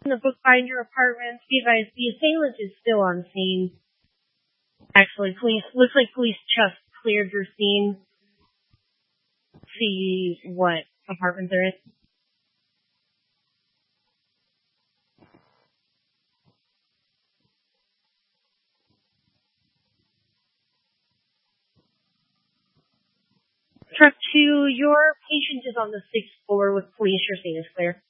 the Bookbinder Apartments. Be advised, the assailant is still on scene. Actually, looks like police just cleared your scene. See what apartment there is. Truck 2, your patient is on the 6th floor with police. Your scene is clear.